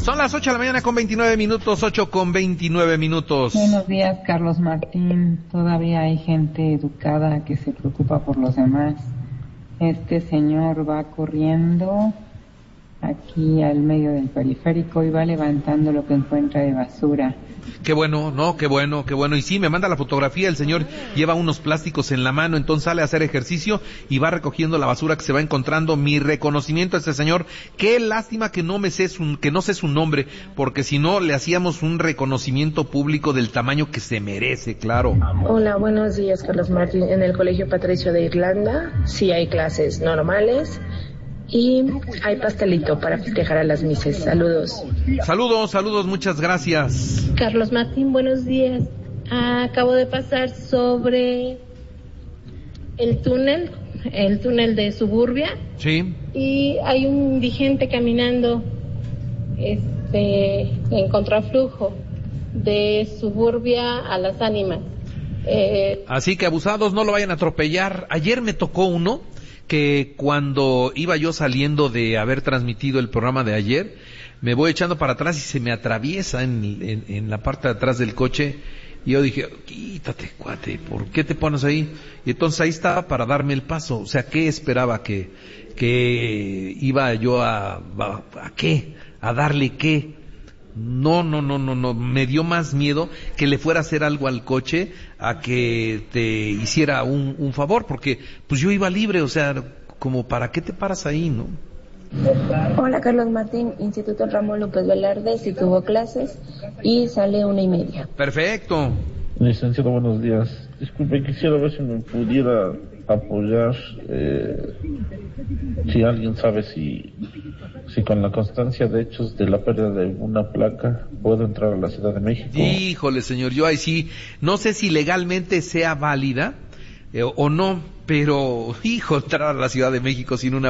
Son las 8 de la mañana con 29 minutos, 8 con 29 minutos. Buenos días, Carlos Martín. Todavía hay gente educada que se preocupa por los demás. Este señor va corriendo aquí al medio del periférico y va levantando lo que encuentra de basura. Qué bueno, no, qué bueno. Y sí, me manda la fotografía, el señor lleva unos plásticos en la mano, entonces sale a hacer ejercicio y va recogiendo la basura que se va encontrando. Mi reconocimiento a este señor. Qué lástima que no sé su nombre, porque si no le hacíamos un reconocimiento público del tamaño que se merece, claro. Hola, buenos días, Carlos Martín. En el Colegio Patricio de Irlanda sí hay clases normales y hay pastelito para festejar a las mises. Saludos. Saludos, muchas gracias. Carlos Martín, buenos días. Acabo de pasar sobre el túnel de Suburbia. Sí. Y hay un indigente caminando en contraflujo de Suburbia a Las Ánimas. Así que abusados, no lo vayan a atropellar. Ayer me tocó uno que cuando iba yo saliendo de haber transmitido el programa de ayer, me voy echando para atrás y se me atraviesa en la parte de atrás del coche. Y yo dije, quítate, cuate, ¿por qué te pones ahí? Y entonces ahí estaba para darme el paso. O sea, ¿qué esperaba? ¿Que iba yo a qué? ¿A darle qué? No, me dio más miedo que le fuera a hacer algo al coche a que te hiciera un favor, porque pues yo iba libre, o sea, como para qué te paras ahí, ¿no? Hola, Carlos Martín, Instituto Ramón López Velarde, sí tuvo clases y sale 1:30. Perfecto. Licenciado, buenos días. Disculpe, quisiera ver si me pudiera apoyar, si alguien sabe si con la constancia de hechos de la pérdida de una placa puedo entrar a la Ciudad de México. Híjole, señor, yo ahí sí, no sé si legalmente sea válida o no, pero, entrar a la Ciudad de México sin una